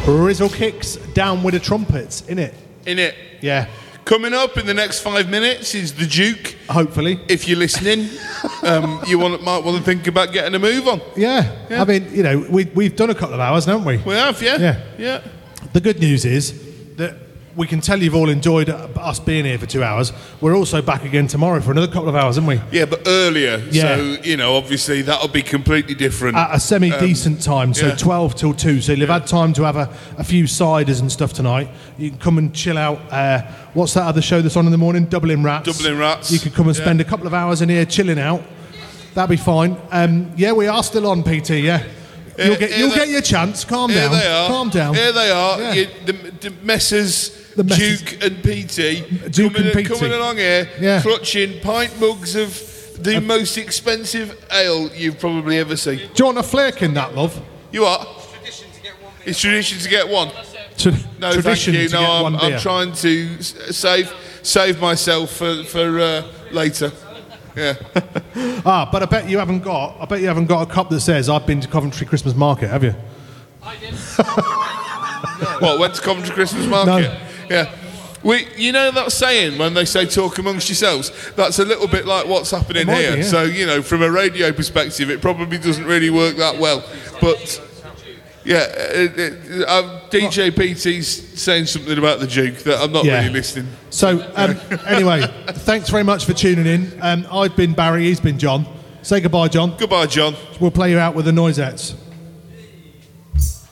Rizzle Kicks Down with the Trumpets, innit? Yeah. Coming up in the next 5 minutes is the Duke. Hopefully. If you're listening, you might want to think about getting a move on. Yeah. I mean, you know, we've done a couple of hours, haven't we? We have, yeah. Yeah. The good news is that we can tell you've all enjoyed us being here for 2 hours. We're also back again tomorrow for another couple of hours, aren't we? Yeah, but earlier. Yeah. So, you know, obviously that'll be completely different. At a semi-decent time, so 12 till 2. So you'll have had time to have a few ciders and stuff tonight. You can come and chill out. What's that other show that's on in the morning? Dublin Rats. Dublin Rats. You could come and spend a couple of hours in here chilling out. That'd be fine. Yeah, we are still on, PT, yeah. You'll get your chance. Calm down. Here they are. Calm down. Here they are. Yeah. The Messrs. Duke and PT coming along here, clutching pint mugs of the most expensive ale you've probably ever seen. Do you want a flake in that, love? You are? It's tradition to get one. No, tradition thank you. to get one beer. I'm trying to save myself for later. Yeah. But I bet you haven't got a cup that says I've been to Coventry Christmas Market, have you? I did. What, went to Coventry Christmas Market? No. Yeah. You know that saying when they say talk amongst yourselves? That's a little bit like what's happening here. Be, yeah. So, you know, from a radio perspective, it probably doesn't really work that well. But, yeah, DJ PT's saying something about the Duke that I'm not really listening. So, anyway, thanks very much for tuning in. I've been Barry, he's been John. Say goodbye, John. Goodbye, John. We'll play you out with the Noisettes.